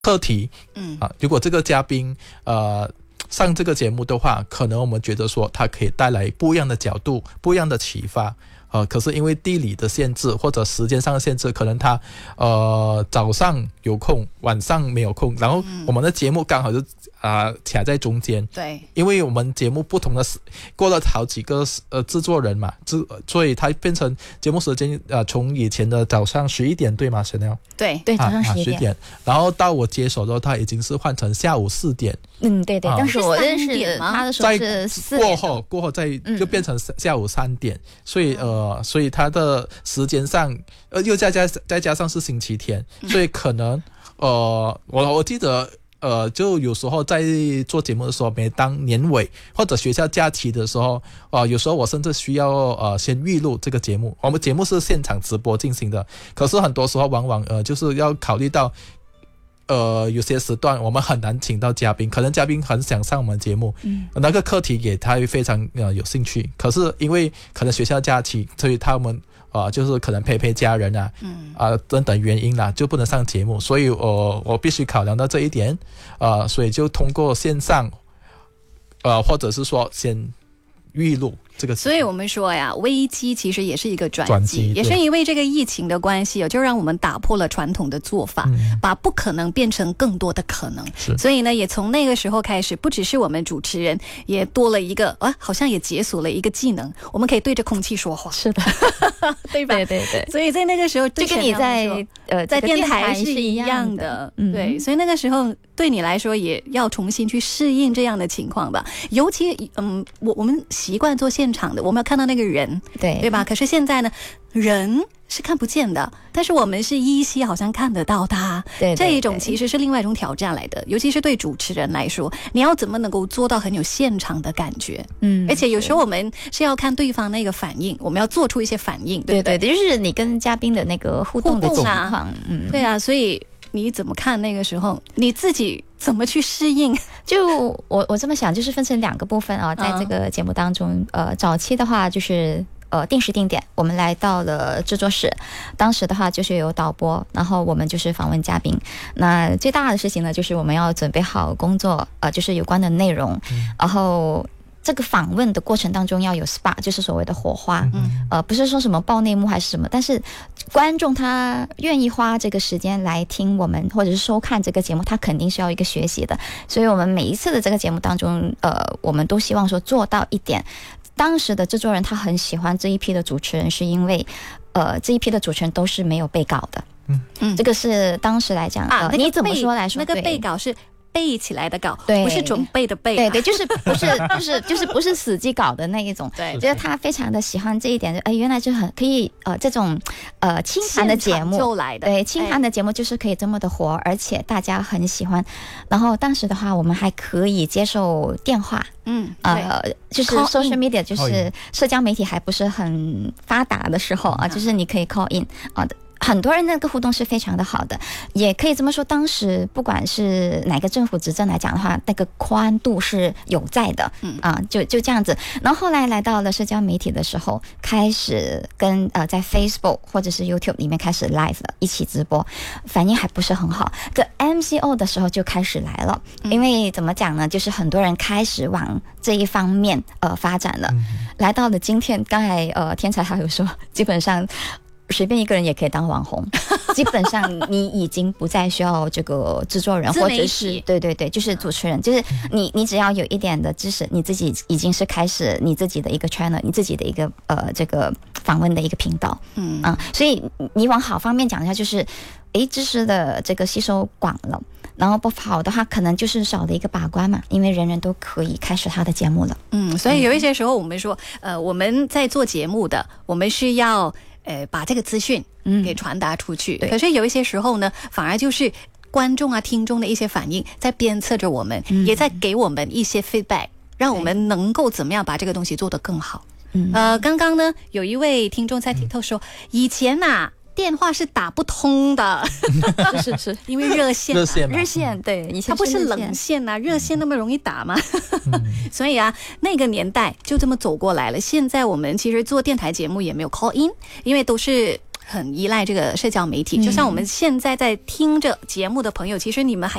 课题，如果这个嘉宾上这个节目的话，可能我们觉得说他可以带来不一样的角度、不一样的启发。可是因为地理的限制或者时间上的限制，可能他早上有空，晚上没有空，然后我们的节目刚好就卡在中间。 对， 因为我们节目不同的过了好几个制作人嘛，所以它变成节目时间从以前的早上11点对吗 Chanel？ 对，早上11点， 然后到我接手的时候，它已经是换成下午4点。 对，但是我认识他的时候是4点过后再就变成下午3点，所以它的时间上又再加上是星期天，所以可能我记得就有时候在做节目的时候，每当年尾或者学校假期的时候，有时候我甚至需要先预录这个节目。我们节目是现场直播进行的，可是很多时候往往就是要考虑到有些时段我们很难请到嘉宾，可能嘉宾很想上我们节目，那个课题也他非常有兴趣，可是因为可能学校假期，所以他们就是可能陪家人等等原因啦，就不能上节目，所以我必须考量到这一点，所以就通过线上或者是说先预录这个。 所以我们说呀，危机其实也是一个转机，也是因为这个疫情的关系，就让我们打破了传统的做法，把不可能变成更多的可能。所以呢，也从那个时候开始，不只是我们主持人，也多了一个好像也解锁了一个技能，我们可以对着空气说话。 是的， 对吧？ 对。 所以在那个时候， 就跟你在电台是一样的。对，所以那个时候对你来说也要重新去适应这样的情况吧。尤其我们习惯做现场的，我们要看到那个人，对吧？可是现在呢，人是看不见的，但是我们是依稀好像看得到他。对，这一种其实是另外一种挑战来的，尤其是对主持人来说，你要怎么能够做到很有现场的感觉？而且有时候我们是要看对方那个反应，我们要做出一些反应，对不对？ 就是你跟嘉宾的那个互动的情况。 对啊，所以你怎么看那个时候？你自己怎么去适应？ 就我这么想，就是分成2个部分在这个节目当中，早期的话就是定时定点，我们来到了制作室，当时的话就是有导播，然后我们就是访问嘉宾。那最大的事情呢，就是我们要准备好工作，就是有关的内容，然后这个访问的过程当中要有 spark， 就是所谓的火花，不是说什么爆内幕还是什么，但是观众他愿意花这个时间来听我们或者是收看这个节目，他肯定是要一个学习的。所以我们每一次的这个节目当中，我们都希望说做到一点。当时的制作人他很喜欢这一批的主持人，是因为这一批的主持人都是没有背稿的。这个是当时来讲你怎么说来说？ 那个背稿是背起来的稿， 对， 不是准备的背。 对，就是不是死记稿的那一种。对，就是他非常的喜欢这一点，原来就很可以这种清谈的节目就来的。 对，清谈的节目就是可以这么的活，而且大家很喜欢。然后当时的话，我们还可以接受电话。就是 social media， 就是社交媒体还不是很发达的时候就是你可以 call in 很多人那个互动是非常的好的，也可以这么说，当时不管是哪个政府执政来讲的话，那个宽度是有在的，就这样子。然后后来来到了社交媒体的时候，开始跟在 Facebook 或者是 YouTube 里面开始 live 了，一起直播，反应还不是很好。这 MCO 的时候就开始来了，因为怎么讲呢，就是很多人开始往这一方面发展了，来到了今天。刚才天才还有说，基本上随便一个人也可以当网红，基本上你已经不再需要这个制作人或者是对，就是主持人，就是你只要有一点的知识，你自己已经是开始你自己的一个 channel， 你自己的一个这个访问的一个频道，所以你往好方面讲一下，就是知识的这个吸收广了。然后不好的话，可能就是少了一个把关嘛，因为人人都可以开始他的节目了。 所以有一些时候我们说，我们在做节目的，我们是要把这个资讯给传达出去。可是有一些时候呢，反而就是观众听众的一些反应在鞭策着我们，也在给我们一些 feedback， 让我们能够怎么样把这个东西做得更好。刚刚呢有一位听众在 TikTok 说，以前电话是打不通的， 是因为热线对，以前它不是冷线热线那么容易打吗？所以那个年代就这么走过来了。现在我们其实做电台节目也没有 call in， 因为都是很依赖这个社交媒体，就像我们现在在听着节目的朋友，其实你们还